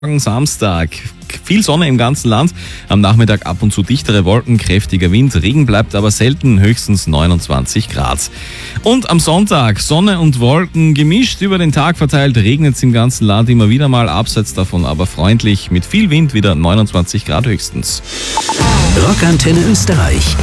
Samstag. Viel Sonne im ganzen Land. Am Nachmittag ab und zu dichtere Wolken, kräftiger Wind. Regen bleibt aber selten, höchstens 29 Grad. Und am Sonntag Sonne und Wolken gemischt über den Tag verteilt. Regnet es im ganzen Land immer wieder mal. Abseits davon aber freundlich. Mit viel Wind wieder 29 Grad höchstens. Rockantenne Österreich.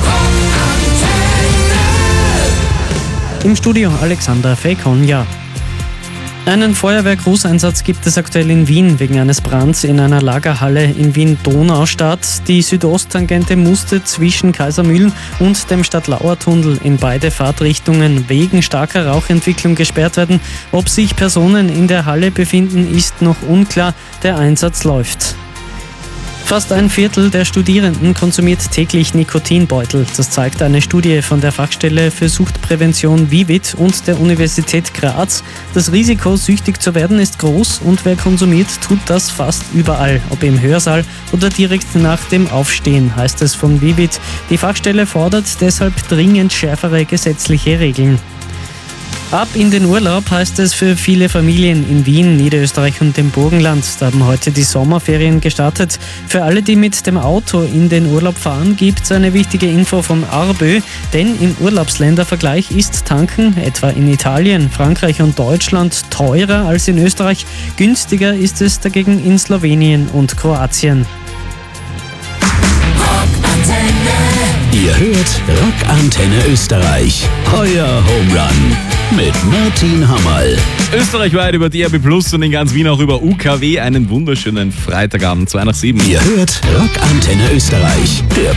Im Studio Alexander Fekonja. Einen Feuerwehr-Großeinsatz gibt es aktuell in Wien wegen eines Brands in einer Lagerhalle in Wien-Donaustadt. Die Südosttangente musste zwischen Kaisermühlen und dem Stadtlauer-Tunnel in beide Fahrtrichtungen wegen starker Rauchentwicklung gesperrt werden. Ob sich Personen in der Halle befinden, ist noch unklar. Der Einsatz läuft. Fast ein Viertel der Studierenden konsumiert täglich Nikotinbeutel. Das zeigt eine Studie von der Fachstelle für Suchtprävention VIVID und der Universität Graz. Das Risiko, süchtig zu werden, ist groß und wer konsumiert, tut das fast überall, ob im Hörsaal oder direkt nach dem Aufstehen, heißt es von VIVID. Die Fachstelle fordert deshalb dringend schärfere gesetzliche Regeln. Ab in den Urlaub heißt es für viele Familien in Wien, Niederösterreich und dem Burgenland. Da haben heute die Sommerferien gestartet. Für alle, die mit dem Auto in den Urlaub fahren, gibt es eine wichtige Info vom ARBÖ. Denn im Urlaubsländervergleich ist Tanken, etwa in Italien, Frankreich und Deutschland, teurer als in Österreich. Günstiger ist es dagegen in Slowenien und Kroatien. Ihr hört Rockantenne Österreich. Euer Home Run mit Martin Hammerl. Österreichweit über DRB Plus und in ganz Wien auch über UKW. Einen wunderschönen Freitagabend, 6:55. Ihr hört Rockantenne Österreich. Der